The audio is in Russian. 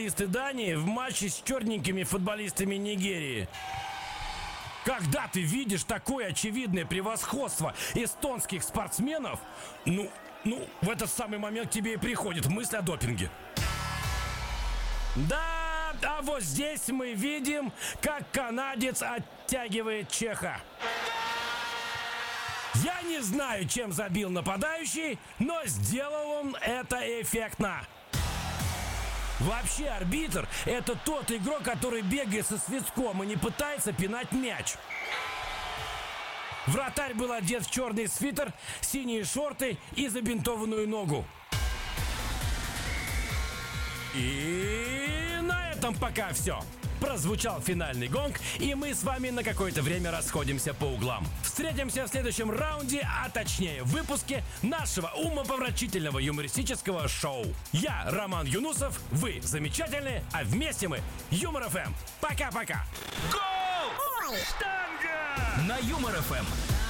футболисты Дании в матче с черненькими футболистами Нигерии. Когда ты видишь такое очевидное превосходство эстонских спортсменов, в этот самый момент тебе и приходит мысль о допинге. Да, а вот здесь мы видим, как канадец оттягивает чеха. Я не знаю, чем забил нападающий, но сделал он это эффектно. Вообще арбитр – это тот игрок, который бегает со свистком и не пытается пинать мяч. Вратарь был одет в черный свитер, синие шорты и забинтованную ногу. И на этом пока все. Прозвучал финальный гонг, и мы с вами на какое-то время расходимся по углам. Встретимся в следующем раунде, а точнее в выпуске нашего умопомрачительного юмористического шоу. Я Роман Юнусов, вы замечательные, а вместе мы Юмор ФМ. Пока-пока. Гол! Штанга! На Юмор ФМ.